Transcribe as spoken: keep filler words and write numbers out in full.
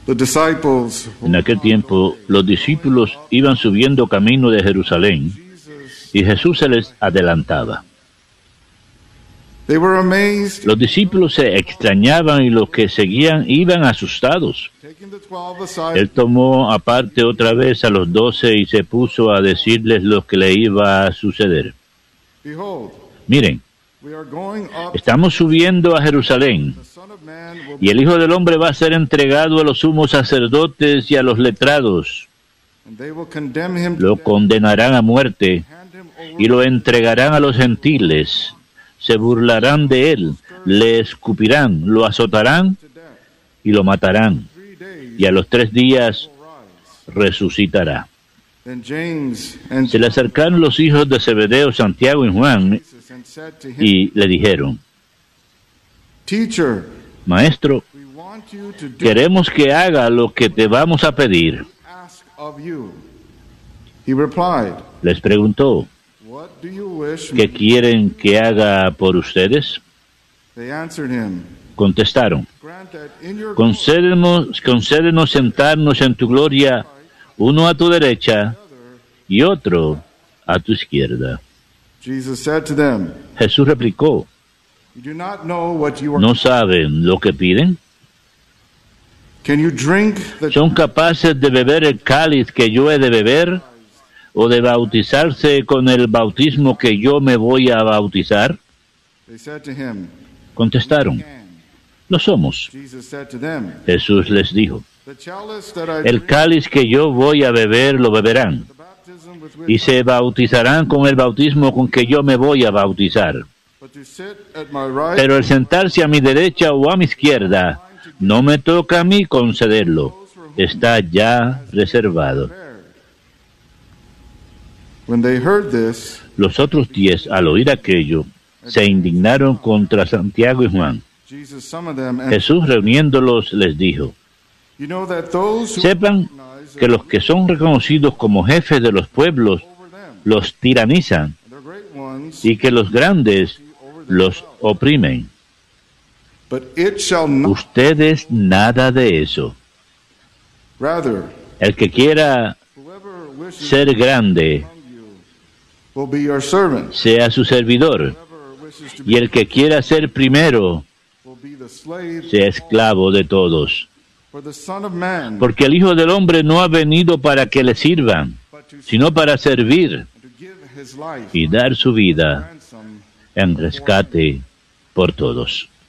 The disciples En aquel tiempo, los discípulos iban subiendo camino de Jerusalén y Jesús se les adelantaba. They were amazed. Los discípulos se extrañaban y los que seguían iban asustados. Taking the twelve aside, Él tomó aparte otra vez a los doce y se puso a decirles lo que le iba a suceder. behold, Miren, we are going up. estamos subiendo a Jerusalén The Son of Man will y el Hijo del Hombre va a ser entregado a los sumos sacerdotes y a los letrados. and they will condemn him to Lo death, condenarán a muerte hand him over y lo entregarán a los gentiles. Se burlarán de él, le escupirán, lo azotarán to death. y lo matarán. Three days Y a los tres días will rise. resucitará. Then James and Se le acercaron los hijos de Zebedeo, Santiago y Juan, Jesus and said to him, y le dijeron: Teacher, Maestro, we want you to do queremos que haga lo que te vamos a pedir. ask of you. He replied, Les preguntó: What do you wish? ¿qué quieren que haga por ustedes? They answered him, Contestaron: Grant that in your glory concédenos, concédenos sentarnos en tu gloria, uno a tu derecha y otro a tu izquierda. Jesus said to them, Jesús replicó: You do not know what you are. ¿no saben lo que piden? Can you drink the ¿Son capaces de beber el cáliz que yo he de beber o de bautizarse con el bautismo que yo me voy a bautizar? They said to him, Contestaron: Can. lo somos. Jesus said to them, Jesús les dijo: The chalice that I el drink, cáliz que yo voy a beber lo beberán the baptism with y which se bautizarán con el bautismo con que yo me voy a bautizar. but to sit at my right Pero el sentarse a mi derecha o a mi izquierda no me toca a mí concederlo. Está ya reservado. prepared. When they heard this, Los otros diez, al oír aquello, se indignaron contra Santiago y Juan. Jesus summoned them and Jesús, reuniéndolos, les dijo: you know that those who sepan recognize que los que son reconocidos como jefes de los pueblos over them, los tiranizan and the great ones, y que los grandes over them. los oprimen. But it shall not. Ustedes nada de eso. Rather, El que quiera whoever wishes ser grande, among you will be your servant. sea su servidor, Whoever wishes to be y el que quiera ser primero, will be the slave. sea esclavo de todos. For the Son of Man, Porque el Hijo del Hombre no ha venido para que le sirvan, but to sino para servir and to give his life y dar su vida ransom. en rescate por todos.